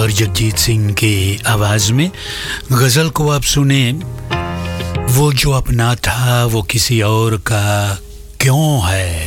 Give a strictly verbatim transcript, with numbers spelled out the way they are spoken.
और जगजीत सिंह की आवाज़ में गज़ल को आप सुने। वो जो अपना था वो किसी और का क्यों है।